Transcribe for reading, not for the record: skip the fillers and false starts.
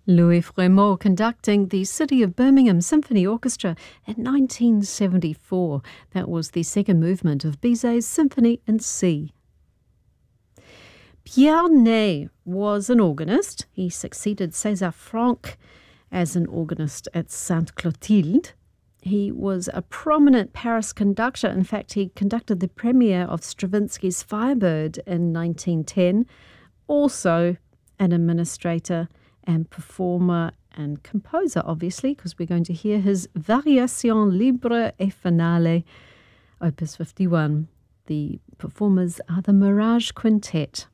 Louis Frémaux conducting the City of Birmingham Symphony Orchestra in 1974. That was the second movement of Bizet's Symphony in C. Pierre Ney was an organist. He succeeded César Franck as an organist at Sainte-Clotilde. He was a prominent Paris conductor. In fact, he conducted the premiere of Stravinsky's Firebird in 1910. Also an administrator and performer and composer, obviously, because we're going to hear his Variation Libre et Finale, Opus 51. The performers are the Mirage Quintet.